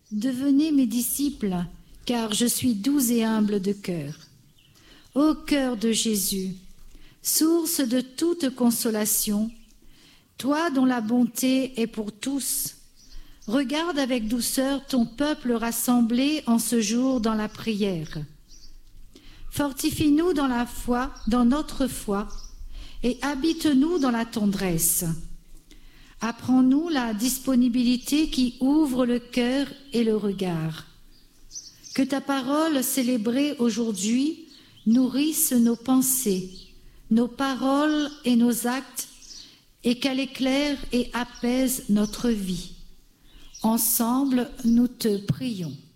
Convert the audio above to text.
Devenez mes disciples, car je suis doux et humble de cœur. Ô cœur de Jésus, source de toute consolation, toi dont la bonté est pour tous, regarde avec douceur ton peuple rassemblé en ce jour dans la prière. Fortifie-nous dans la foi, dans notre foi, et habite-nous dans la tendresse. Apprends-nous la disponibilité qui ouvre le cœur et le regard. Que ta parole célébrée aujourd'hui nourrisse nos pensées, nos paroles et nos actes, et qu'elle éclaire et apaise notre vie. Ensemble, nous te prions.